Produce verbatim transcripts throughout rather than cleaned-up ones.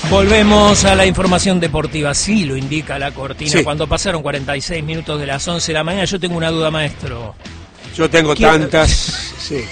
Volvemos a la información deportiva, sí lo indica la cortina, sí. Cuando pasaron cuarenta y seis minutos de las once de la mañana. Yo tengo una duda, maestro. Yo tengo Quiero... tantas, sí.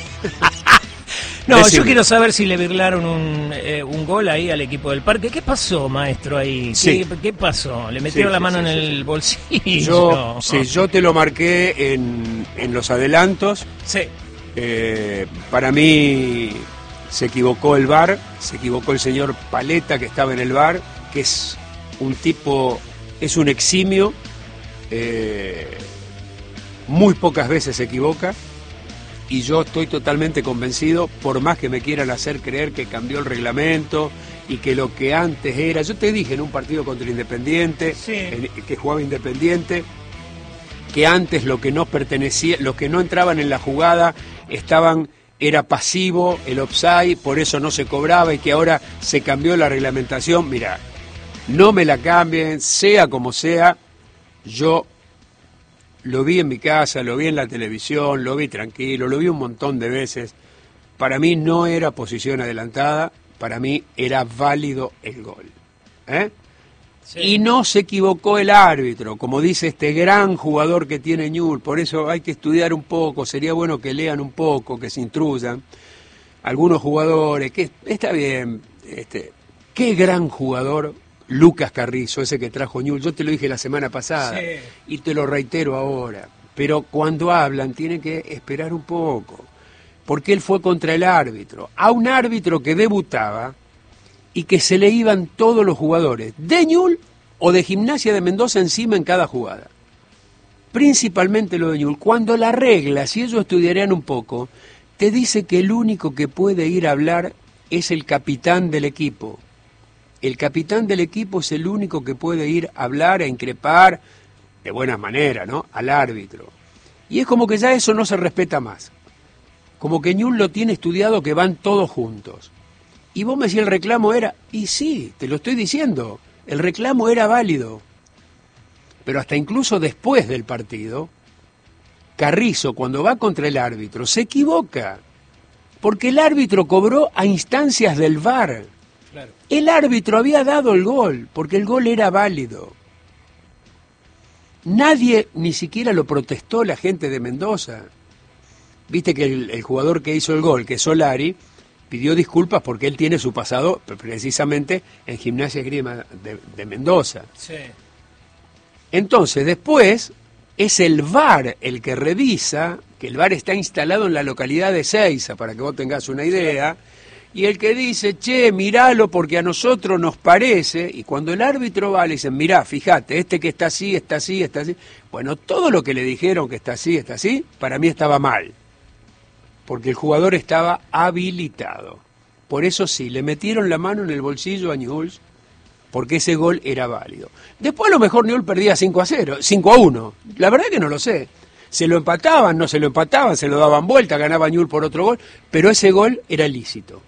No, Decime. yo quiero saber si le virlaron un, eh, un gol ahí al equipo del Parque. ¿Qué pasó, maestro, ahí? Sí. ¿Qué, ¿Qué pasó? ¿Le metieron sí, la sí, mano sí, en sí, el sí. bolsillo? Yo, sí, yo te lo marqué en, en los adelantos. Sí. Eh, para mí se equivocó el V A R, se equivocó el señor Paleta que estaba en el V A R, que es un tipo, es un eximio, eh, muy pocas veces se equivoca, y yo estoy totalmente convencido, por más que me quieran hacer creer que cambió el reglamento y que lo que antes era, yo te dije en un partido contra Independiente, Sí. en, que jugaba Independiente, que antes lo que no pertenecía, los que no entraban en la jugada estaban, era pasivo el offside, por eso no se cobraba, y que ahora se cambió la reglamentación. Mira, no me la cambien, sea como sea. Yo lo vi en mi casa, lo vi en la televisión, lo vi tranquilo, lo vi un montón de veces. Para mí no era posición adelantada, para mí era válido el gol, ¿eh? Sí. Y no se equivocó el árbitro, como dice este gran jugador que tiene Newell's. Por eso hay que estudiar un poco, sería bueno que lean un poco, que se intruyan. Algunos jugadores, que está bien, este, qué gran jugador Lucas Carrizo, ese que trajo Newell's. Yo te lo dije la semana pasada, Sí. y te lo reitero ahora. Pero cuando hablan tienen que esperar un poco, porque él fue contra el árbitro, a un árbitro que debutaba, y que se le iban todos los jugadores de Newell's o de Gimnasia de Mendoza encima en cada jugada. Principalmente lo de Newell's. Cuando la regla, si ellos estudiarían un poco, te dice que el único que puede ir a hablar es el capitán del equipo. El capitán del equipo es el único que puede ir a hablar, a increpar, de buena manera, ¿no?, al árbitro. Y es como que ya eso no se respeta más. Como que Newell's lo tiene estudiado, que van todos juntos. Y vos me decís, el reclamo era, y sí, te lo estoy diciendo, el reclamo era válido. Pero hasta incluso después del partido, Carrizo, cuando va contra el árbitro, se equivoca, porque el árbitro cobró a instancias del V A R. Claro. El árbitro había dado el gol, porque el gol era válido. Nadie ni siquiera lo protestó, la gente de Mendoza. Viste que el, el jugador que hizo el gol, que es Solari, pidió disculpas porque él tiene su pasado precisamente en Gimnasia Esgrima de, de Mendoza. Sí. Entonces, después, es el V A R el que revisa, que el V A R está instalado en la localidad de Seiza, para que vos tengas una idea, y el que dice, che, miralo porque a nosotros nos parece, y cuando el árbitro va, le dicen, mirá, fíjate, este que está así, está así, está así. Bueno, todo lo que le dijeron que está así, está así, para mí estaba mal, porque el jugador estaba habilitado. Por eso sí, le metieron la mano en el bolsillo a Newell's, porque ese gol era válido. Después a lo mejor Newell's perdía cinco a cero, cinco a uno. La verdad que no lo sé. Se lo empataban, no se lo empataban, se lo daban vuelta, ganaba Newell's por otro gol, pero ese gol era lícito.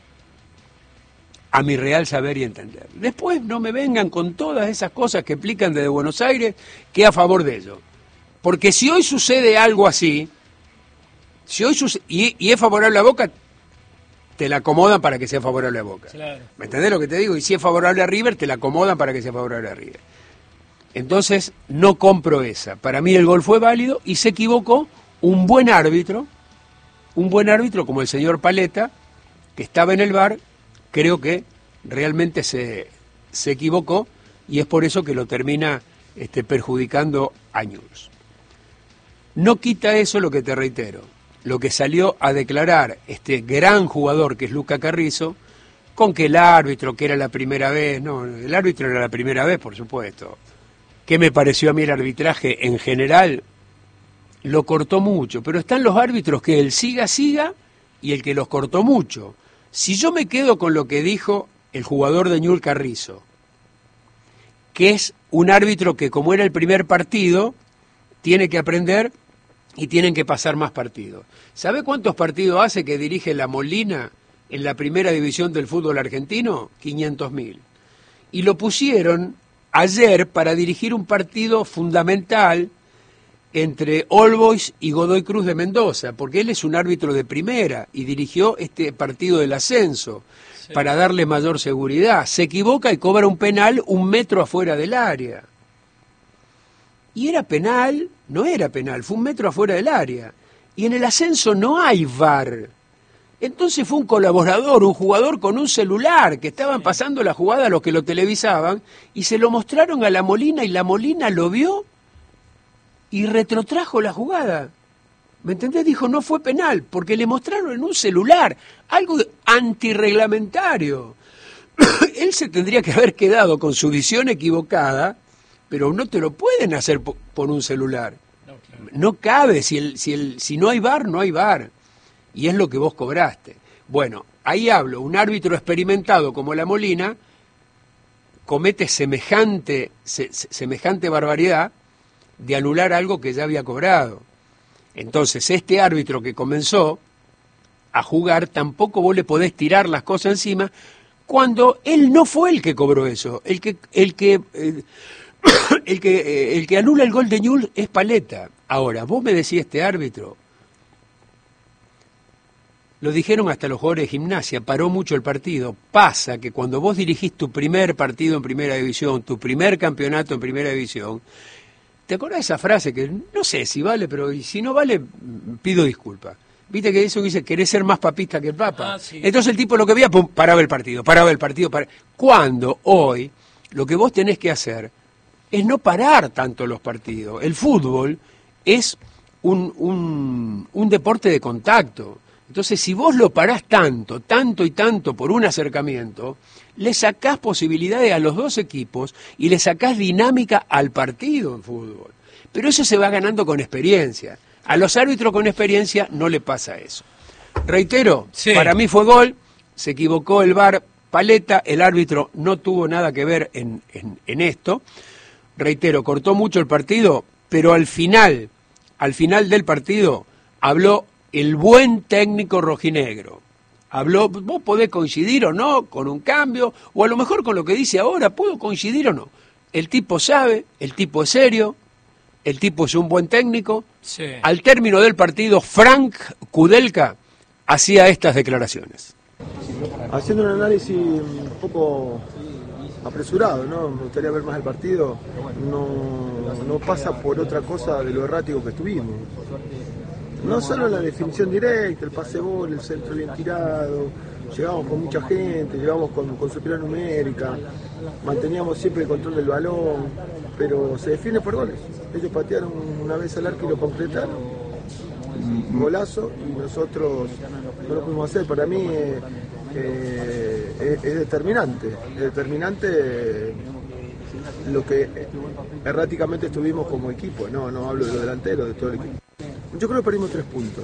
A mi real saber y entender. Después no me vengan con todas esas cosas que explican desde Buenos Aires, que a favor de ello. Porque si hoy sucede algo así, si hoy sucede, y, y es favorable a Boca, te la acomodan para que sea favorable a Boca. Claro. ¿Me entendés lo que te digo? Y si es favorable a River, te la acomodan para que sea favorable a River. Entonces, no compro esa. Para mí el gol fue válido y se equivocó un buen árbitro, un buen árbitro como el señor Paleta, que estaba en el V A R, creo que realmente se, se equivocó y es por eso que lo termina este, perjudicando a Newell's. No quita eso lo que te reitero, lo que salió a declarar este gran jugador que es Lucas Carrizo, con que el árbitro, que era la primera vez, no, el árbitro era la primera vez, por supuesto. ¿Qué me pareció a mí el arbitraje en general? Lo cortó mucho, pero están los árbitros que el siga, siga y el que los cortó mucho. Si yo me quedo con lo que dijo el jugador de Newell's Carrizo, que es un árbitro que como era el primer partido, tiene que aprender y tienen que pasar más partidos. ¿Sabe cuántos partidos hace que dirige La Molina en la primera división del fútbol argentino? quinientos mil. Y lo pusieron ayer para dirigir un partido fundamental entre All Boys y Godoy Cruz de Mendoza, porque él es un árbitro de primera y dirigió este partido del ascenso. sí. para darle mayor seguridad. Se equivoca y cobra un penal un metro afuera del área. Y era penal, no era penal, fue un metro afuera del área. Y en el ascenso no hay V A R. Entonces fue un colaborador, un jugador con un celular, que estaban pasando la jugada a los que lo televisaban, y se lo mostraron a la Molina, y la Molina lo vio y retrotrajo la jugada. ¿Me entendés? Dijo, no fue penal, porque le mostraron en un celular, algo antirreglamentario. Él se tendría que haber quedado con su visión equivocada, pero no te lo pueden hacer por, por un celular. No, claro. No cabe, si, el, si, el, si no hay V A R, no hay V A R. Y es lo que vos cobraste. Bueno, ahí hablo, un árbitro experimentado como la Molina comete semejante, se, semejante barbaridad de anular algo que ya había cobrado. Entonces, este árbitro que comenzó a jugar, tampoco vos le podés tirar las cosas encima cuando él no fue el que cobró eso. El que el que eh, el que eh, el que anula el gol de Newell's es Paletta. Ahora, vos me decís, este árbitro, lo dijeron hasta los jugadores de Gimnasia, paró mucho el partido. Pasa que cuando vos dirigís tu primer partido en Primera División, tu primer campeonato en Primera División, ¿te acordás de esa frase que no sé si vale, pero si no vale, pido disculpas? Viste que eso dice, querés ser más papista que el Papa. Ah, sí. Entonces el tipo lo que veía, pum, paraba el partido, paraba el partido. Paraba. Cuando hoy lo que vos tenés que hacer es no parar tanto los partidos. El fútbol es un, un, un deporte de contacto. Entonces, si vos lo parás tanto, tanto y tanto por un acercamiento, le sacás posibilidades a los dos equipos y le sacás dinámica al partido en fútbol. Pero eso se va ganando con experiencia. A los árbitros con experiencia no le pasa eso. Reitero, sí. Para mí fue gol, se equivocó el V A R, Paletta, el árbitro no tuvo nada que ver en, en, en esto. Reitero, cortó mucho el partido, pero al final, al final del partido, habló el buen técnico rojinegro. Habló, vos podés coincidir o no con un cambio, o a lo mejor con lo que dice ahora, puedo coincidir o no. El tipo sabe, el tipo es serio, el tipo es un buen técnico. Sí. Al término del partido, Frank Kudelka hacía estas declaraciones. Haciendo un análisis un poco apresurado, ¿no? Me gustaría ver más el partido. No, no pasa por otra cosa de lo errático que estuvimos. No solo la definición directa, el pase gol, el centro bien tirado, llegamos con mucha gente, llegamos con, con superior numérica, manteníamos siempre el control del balón, pero se define por goles. Ellos patearon una vez al arco y lo completaron, un golazo, y nosotros no lo pudimos hacer. Para mí eh, eh, es, es determinante, es determinante lo que erráticamente estuvimos como equipo, no, no hablo de los delanteros, de todo el equipo. Yo creo que perdimos tres puntos.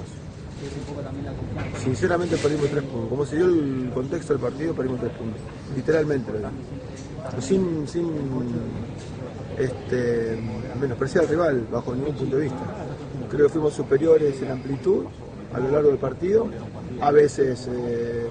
Sinceramente perdimos tres puntos. Como se dio el contexto del partido, perdimos tres puntos. Literalmente. Sin, sin este, menospreciar al rival bajo ningún punto de vista. Creo que fuimos superiores en amplitud a lo largo del partido. A veces, eh,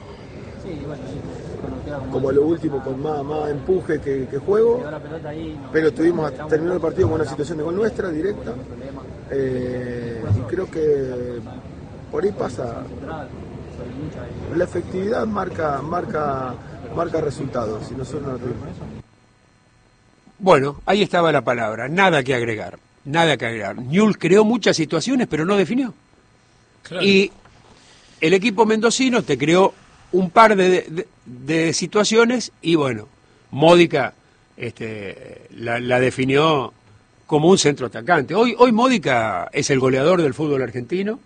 como lo último, con más, más empuje que, que juego. Pero tuvimos terminó el partido con una situación de gol nuestra, directa. Eh, y creo que por ahí pasa, la efectividad marca marca marca resultados, si nosotros no lo tuvimos. Bueno, ahí estaba la palabra, nada que agregar, nada que agregar. Newell's creó muchas situaciones, pero no definió. Claro. Y el equipo mendocino te creó un par de, de, de situaciones y bueno, Módica este, la, la definió como un centro atacante. Hoy, hoy Módica es el goleador del fútbol argentino.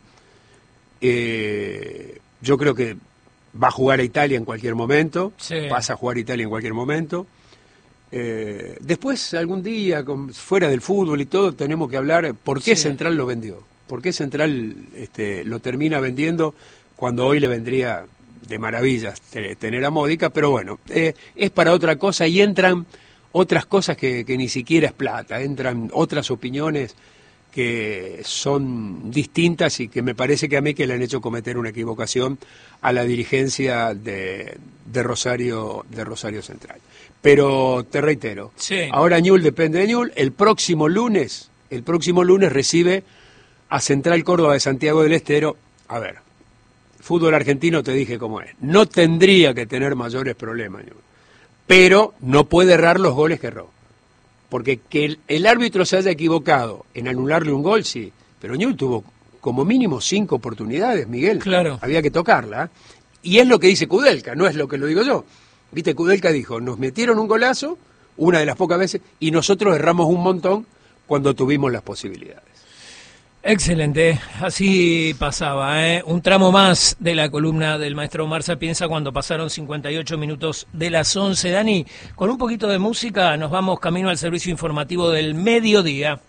Eh, yo creo que va a jugar a Italia en cualquier momento. Sí. Pasa a jugar a Italia en cualquier momento. Eh, después, algún día, con, fuera del fútbol y todo, tenemos que hablar por qué Sí. Central lo vendió. ¿Por qué Central este, lo termina vendiendo cuando hoy le vendría de maravillas tener a Módica? Pero bueno, eh, es para otra cosa y entran otras cosas que, que ni siquiera es plata, entran otras opiniones que son distintas y que me parece que a mí que le han hecho cometer una equivocación a la dirigencia de, de Rosario de Rosario Central. Pero te reitero, Sí. ahora Newell's depende de Newell's, el próximo lunes, el próximo lunes recibe a Central Córdoba de Santiago del Estero. A ver, fútbol argentino te dije cómo es. No tendría que tener mayores problemas, pero no puede errar los goles que erró. Porque que el, el árbitro se haya equivocado en anularle un gol, sí, pero Newell's tuvo como mínimo cinco oportunidades, Miguel. Claro. Había que tocarla. ¿eh? Y es lo que dice Kudelka, no es lo que lo digo yo. Viste, Kudelka dijo, nos metieron un golazo, una de las pocas veces, y nosotros erramos un montón cuando tuvimos las posibilidades. Excelente, así pasaba, ¿eh? Un tramo más de la columna del maestro Omar Sapienza cuando pasaron cincuenta y ocho minutos de las once. Dani, con un poquito de música nos vamos camino al servicio informativo del mediodía.